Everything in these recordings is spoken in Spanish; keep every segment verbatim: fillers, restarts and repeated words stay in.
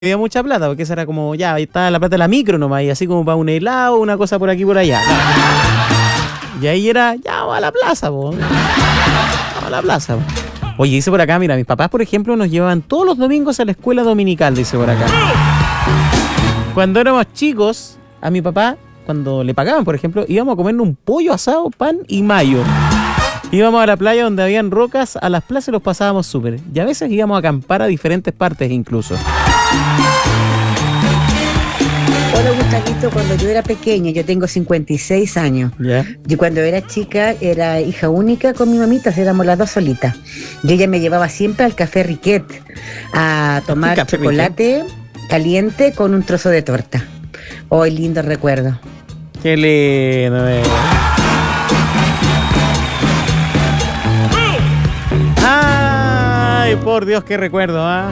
había mucha plata, porque esa era como, ya, ahí estaba la plata de la micro nomás, y así como para un helado, una cosa por aquí por allá. Y ahí era, ya, vamos a la plaza, po. Vamos a la plaza, po. Oye, dice por acá, mira, mis papás, por ejemplo, nos llevaban todos los domingos a la escuela dominical, dice por acá. Cuando éramos chicos, a mi papá, cuando le pagaban, por ejemplo, íbamos a comer un pollo asado, pan y mayo. Íbamos a la playa donde habían rocas, a las plazas y los pasábamos súper. Y a veces íbamos a acampar a diferentes partes incluso. Hola Gustavito, cuando yo era pequeña, yo tengo cincuenta y seis años. ¿Ya? Y cuando era chica, era hija única con mi mamita, éramos las dos solitas. Y ella me llevaba siempre al Café Riquet a tomar Café chocolate Riquet caliente con un trozo de torta. Hoy lindo recuerdo. Qué lindo, eh. Ay, por Dios, qué recuerdo, ¿ah?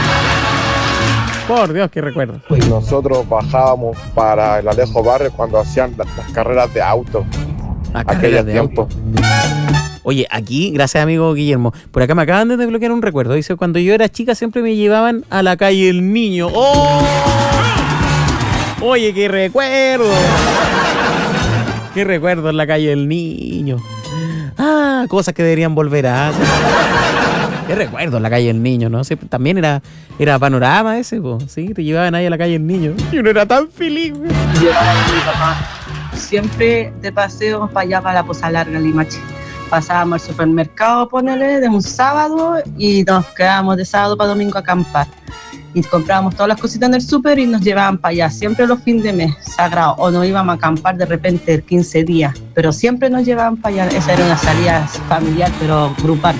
Por Dios, qué recuerdo. Nosotros bajábamos para el Alejo Barrio cuando hacían las, las carreras de auto. A carreras de tiempo. auto. Oye, aquí, gracias amigo Guillermo, por acá me acaban de desbloquear un recuerdo. Dice, cuando yo era chica siempre me llevaban a la calle El Niño. ¡Oh! Oye, qué recuerdo. Qué recuerdo en la calle El Niño. Ah, cosas que deberían volver a hacer. Qué recuerdo en la calle El Niño, ¿no? Sí, también era, era panorama ese, po. Sí, te llevaban ahí a la calle El Niño. Y uno era tan feliz, güey. Llevaba a mi papá siempre de paseo para allá, para la Poza Larga, Limache. Pasábamos al supermercado, ponele, de un sábado y nos quedábamos de sábado para domingo a acampar. Y comprábamos todas las cositas en el súper y nos llevaban para allá, siempre los fines de mes, sagrado. O nos íbamos a acampar de repente quince días, pero siempre nos llevaban para allá. Esa era una salida familiar, pero grupal.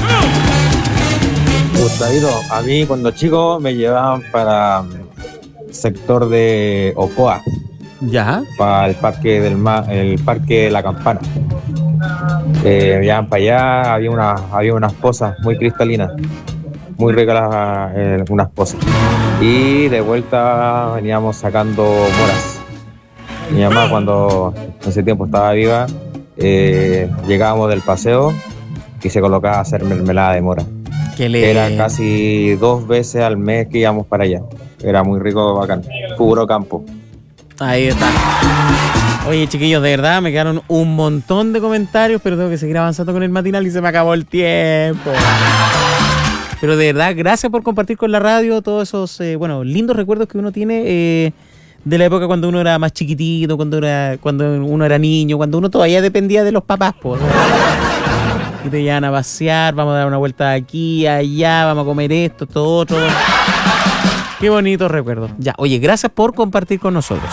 Gustavito, a mí cuando chico me llevaban para el sector de Ocoa. ¿Ya? Para el parque del Ma- el parque de la Campana. Eh, me llevaban para allá, había, una, había unas pozas muy cristalinas, muy ricas las, eh, unas pozas. Y de vuelta veníamos sacando moras. Mi mamá cuando en ese tiempo estaba viva, eh, llegábamos del paseo y se colocaba a hacer mermelada de mora. Que le... Era casi dos veces al mes que íbamos para allá. Era muy rico, bacán. Puro campo. Ahí está. Oye, chiquillos, de verdad me quedaron un montón de comentarios, pero tengo que seguir avanzando con el matinal y se me acabó el tiempo. Pero de verdad, gracias por compartir con la radio todos esos, eh, bueno, lindos recuerdos que uno tiene eh, de la época cuando uno era más chiquitito, cuando era, cuando uno era niño, cuando uno todavía dependía de los papás, pues. Y te llevan a pasear, vamos a dar una vuelta aquí, allá, vamos a comer esto, esto, otro. Qué bonitos recuerdos. Ya, oye, gracias por compartir con nosotros.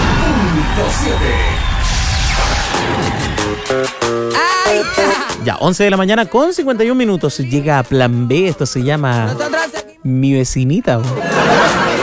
Ya, once de la mañana con cincuenta y un minutos. Llega a Plan B. Esto se llama Mi Vecinita.